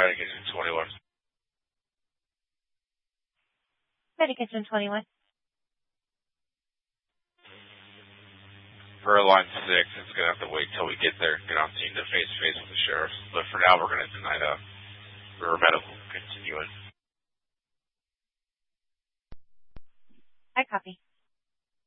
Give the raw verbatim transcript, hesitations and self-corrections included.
Kitchen twenty-one. Ready Kitchen twenty-one. For line six, it's going to have to wait till we get there, get on scene to face-to-face with the sheriff. But for now, we're going to deny the River Medical continuing. I copy.